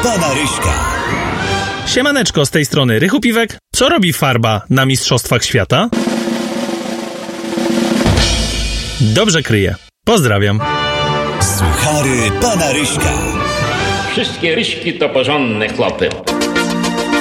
pana Ryśka. Siemaneczko, z tej strony Rychu Piwek. Co robi farba na Mistrzostwach Świata? Dobrze kryje. Pozdrawiam. Suchary pana Ryśka. Wszystkie ryśki to porządne chłopy.